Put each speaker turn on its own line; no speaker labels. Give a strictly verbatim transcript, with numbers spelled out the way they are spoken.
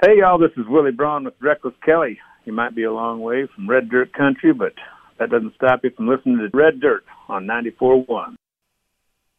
Hey, y'all, this is Willie Braun with Reckless Kelly. You might be a long way from Red Dirt Country, but that doesn't stop you from listening to Red Dirt on ninety-four point one.